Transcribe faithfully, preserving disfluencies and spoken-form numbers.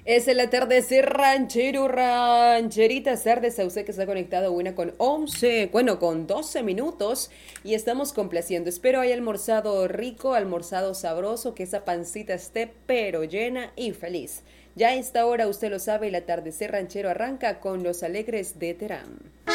Es el atardecer ranchero, rancherita, tardes a usted que está conectado, buena con once, bueno, con doce minutos y estamos complaciendo. Espero haya almorzado rico, almorzado sabroso, que esa pancita esté pero llena y feliz. Ya a esta hora, usted lo sabe, el atardecer ranchero arranca con los alegres de Terán.